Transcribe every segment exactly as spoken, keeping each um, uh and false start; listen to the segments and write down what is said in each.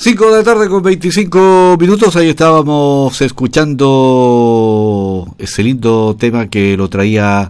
cinco de la tarde con veinticinco minutos, ahí estábamos escuchando ese lindo tema que lo traía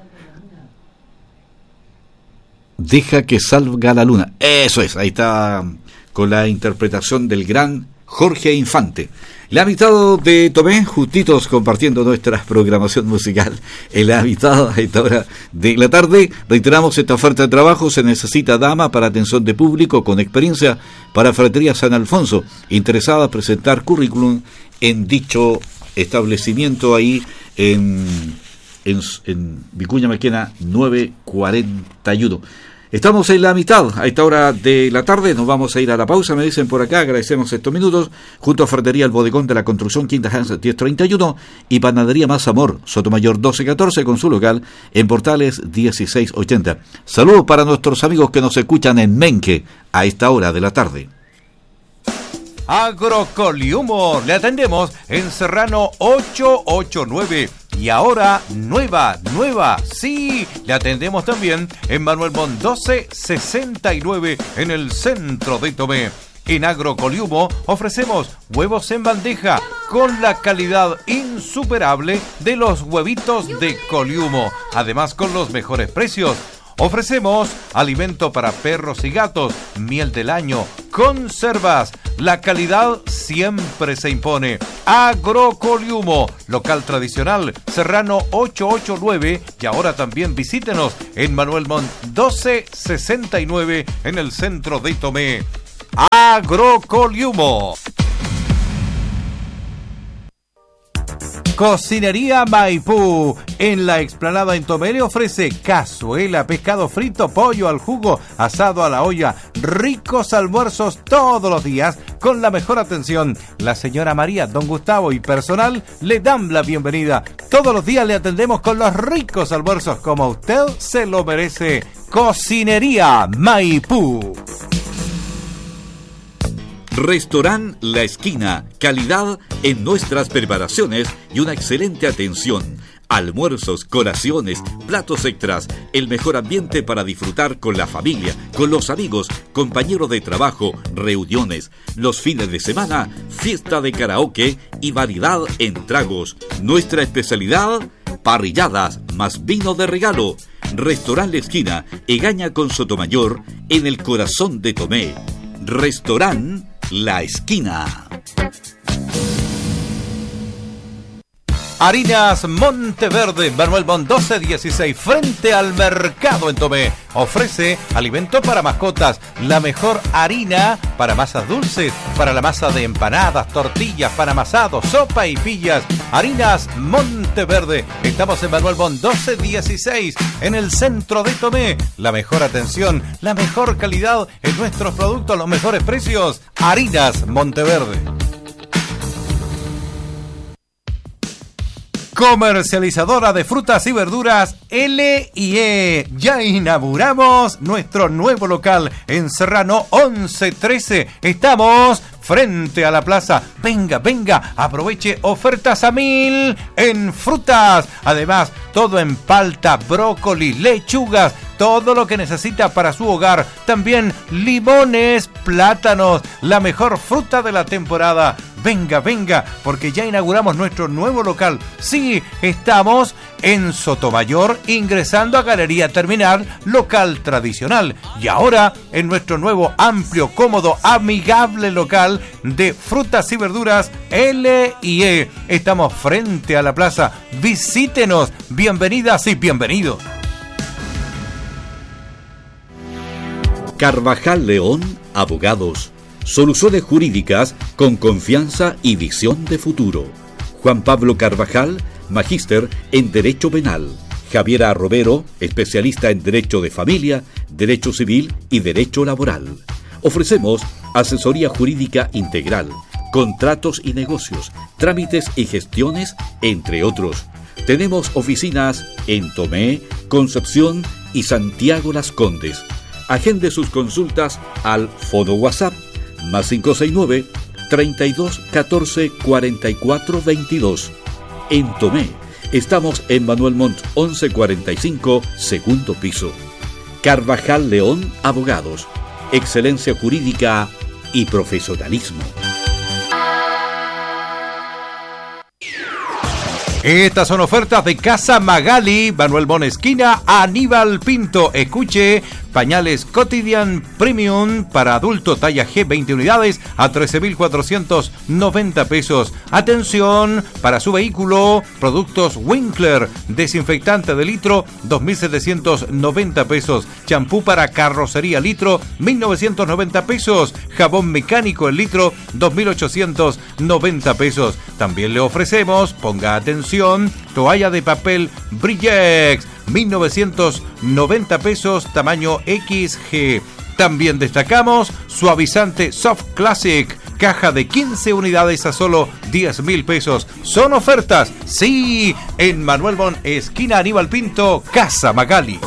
Deja que salga la luna. Eso es, ahí está con la interpretación del gran Jorge Infante. La mitad de Tomé, justitos compartiendo nuestra programación musical en la mitad a esta hora de la tarde. Reiteramos esta oferta de trabajo: se necesita dama para atención de público con experiencia para Ferretería San Alfonso, interesada en presentar currículum en dicho establecimiento ahí en, en, en Vicuña Maquena nueve cuarenta y uno. Estamos en la mitad a esta hora de la tarde, nos vamos a ir a la pausa, me dicen por acá, agradecemos estos minutos, junto a Ferretería El Bodegón de la Construcción, Quinta Hans diez treinta y uno y Panadería Más Amor, Sotomayor doce catorce, con su local en Portales dieciséis ochenta. Saludos para nuestros amigos que nos escuchan en Menque a esta hora de la tarde. Agrocoliumo, le atendemos en Serrano ochocientos ochenta y nueve. Y ahora, nueva, nueva, sí, le atendemos también en Manuel Montt doce sesenta y nueve en el centro de Tomé. En Agrocoliumo ofrecemos huevos en bandeja con la calidad insuperable de los huevitos de Coliumo, además con los mejores precios. Ofrecemos alimento para perros y gatos, miel del año, conservas. La calidad siempre se impone. Agrocoliumo, local tradicional, Serrano ochocientos ochenta y nueve, y ahora también visítenos en Manuel Montt doce sesenta y nueve en el centro de Tomé. Agrocoliumo. Cocinería Maipú, en la explanada en Tomé, le ofrece cazuela, pescado frito, pollo al jugo, asado a la olla, ricos almuerzos todos los días con la mejor atención. La señora María, don Gustavo y personal le dan la bienvenida. Todos los días le atendemos con los ricos almuerzos como usted se lo merece. Cocinería Maipú. Restaurant La Esquina, calidad en nuestras preparaciones y una excelente atención. Almuerzos, colaciones, platos extras, el mejor ambiente para disfrutar con la familia, con los amigos, compañeros de trabajo, reuniones. Los fines de semana, fiesta de karaoke y variedad en tragos. Nuestra especialidad, parrilladas más vino de regalo. Restaurant La Esquina, Egaña con Sotomayor, en el corazón de Tomé. Restaurant La Esquina. Harinas Monteverde, Manuel Montt doce dieciséis, frente al mercado en Tomé. Ofrece alimento para mascotas, la mejor harina para masas dulces, para la masa de empanadas, tortillas, pan amasado, sopa y pillas. Harinas Monteverde. Estamos en Manuel Montt doce dieciséis, en el centro de Tomé. La mejor atención, la mejor calidad en nuestros productos, los mejores precios. Harinas Monteverde. Comercializadora de frutas y verduras L y E. Ya inauguramos nuestro nuevo local en Serrano once trece. Estamos frente a la plaza. Venga, venga, aproveche ofertas a mil en frutas. Además, todo en palta, brócoli, lechugas, todo lo que necesita para su hogar. También limones, plátanos, la mejor fruta de la temporada. Venga, venga, porque ya inauguramos nuestro nuevo local. Sí, estamos en Sotomayor, ingresando a Galería Terminal, local tradicional. Y ahora, en nuestro nuevo, amplio, cómodo, amigable local de frutas y verduras L y E. Estamos frente a la plaza. Visítenos. Bienvenidas y bienvenidos. Carvajal León, abogados. Soluciones jurídicas con confianza y visión de futuro. Juan Pablo Carvajal, magíster en Derecho Penal. Javiera Romero, especialista en Derecho de Familia, Derecho Civil y Derecho Laboral. Ofrecemos asesoría jurídica integral, contratos y negocios, trámites y gestiones, entre otros. Tenemos oficinas en Tomé, Concepción y Santiago Las Condes. Agende sus consultas al fono WhatsApp más cinco seis nueve, treinta y dos, catorce, cuarenta y cuatro, veintidós. En Tomé, estamos en Manuel Montt once cuarenta y cinco, segundo piso. Carvajal León, abogados. Excelencia jurídica y profesionalismo. Estas son ofertas de Casa Magali, Manuel Bon esquina Aníbal Pinto. Escuche, pañales Cotidian Premium para adulto talla G, veinte unidades a trece mil cuatrocientos noventa pesos. Atención, para su vehículo, productos Winkler, desinfectante de litro, dos mil setecientos noventa pesos. Champú para carrocería litro, mil novecientos noventa pesos. Jabón mecánico el litro, dos mil ochocientos noventa pesos. También le ofrecemos, ponga atención, toalla de papel Brillex, mil novecientos noventa pesos, tamaño equis ge. También destacamos suavizante Soft Classic, caja de quince unidades a solo diez mil pesos. Son ofertas, sí, en Manuel Bon, esquina Aníbal Pinto, Casa Magali.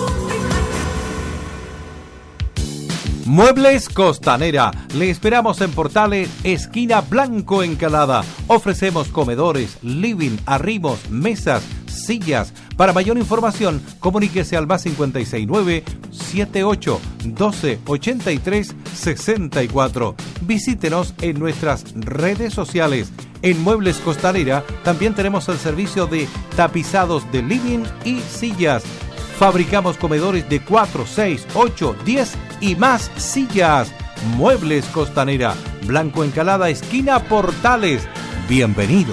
Muebles Costanera. Le esperamos en Portales, esquina Blanco Encalada. Ofrecemos comedores, living, arrimos, mesas, sillas. Para mayor información, comuníquese al más cincuenta y seis nueve, setenta y ocho, doce, ochenta y tres, sesenta y cuatro. Visítenos en nuestras redes sociales. En Muebles Costanera también tenemos el servicio de tapizados de living y sillas. Fabricamos comedores de cuatro, seis, ocho, diez y más sillas. Muebles Costanera, Blanco Encalada, esquina Portales. Bienvenidos.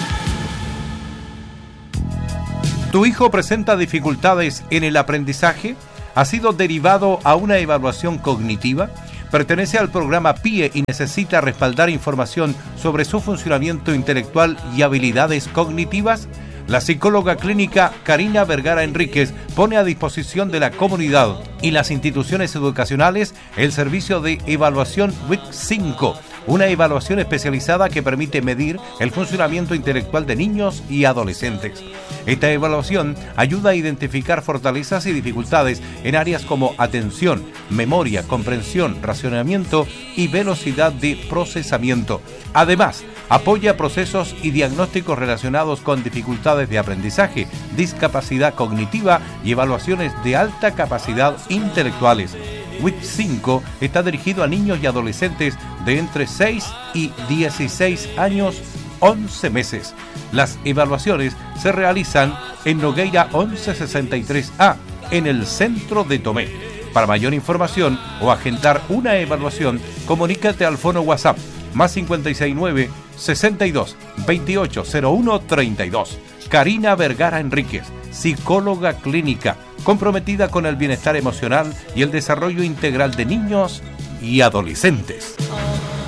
¿Tu hijo presenta dificultades en el aprendizaje? ¿Ha sido derivado a una evaluación cognitiva? ¿Pertenece al programa P I E y necesita respaldar información sobre su funcionamiento intelectual y habilidades cognitivas? La psicóloga clínica Karina Vergara Enríquez pone a disposición de la comunidad y las instituciones educacionales el servicio de evaluación W I C cinco, una evaluación especializada que permite medir el funcionamiento intelectual de niños y adolescentes. Esta evaluación ayuda a identificar fortalezas y dificultades en áreas como atención, memoria, comprensión, racionamiento y velocidad de procesamiento. Además, apoya procesos y diagnósticos relacionados con dificultades de aprendizaje, discapacidad cognitiva y evaluaciones de alta capacidad intelectuales. W I C cinco está dirigido a niños y adolescentes de entre seis y dieciséis años, once meses. Las evaluaciones se realizan en Nogueira once sesenta y tres A, en el centro de Tomé. Para mayor información o agendar una evaluación, comunícate al fono WhatsApp más cincuenta y seis nueve, sesenta y dos, veintiocho cero uno treinta y dos. Karina Vergara Enríquez, psicóloga clínica, comprometida con el bienestar emocional y el desarrollo integral de niños y adolescentes.